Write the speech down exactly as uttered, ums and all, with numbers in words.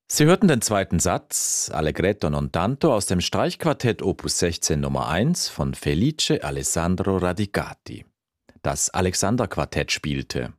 Sie hörten den zweiten Satz, Allegretto non tanto, aus dem Streichquartett Opus sechzehn Nummer eins von Felice Alessandro Radicati. Das Alexander-Quartett spielte